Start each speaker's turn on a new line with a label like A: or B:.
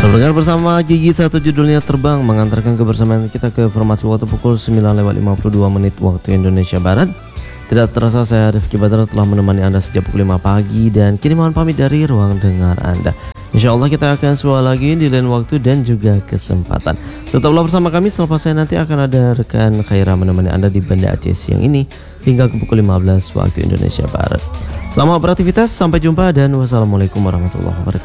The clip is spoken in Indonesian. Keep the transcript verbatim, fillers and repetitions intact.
A: Pendengar bersama Gigi satu judulnya Terbang mengantarkan kebersamaan kita ke informasi waktu pukul sembilan lewat lima puluh dua menit waktu Indonesia Barat. Tidak terasa saya Rifki Badar telah menemani Anda sejak pukul lima pagi dan kini mohon pamit dari ruang dengar Anda. Insya Allah kita akan suara lagi di lain waktu dan juga kesempatan. Tetaplah bersama kami, selepas saya nanti akan ada rekan Khaira menemani Anda di Banda Aceh siang ini hingga ke pukul lima belas waktu Indonesia Barat. Selamat beraktivitas, sampai jumpa dan wassalamualaikum warahmatullahi wabarakatuh.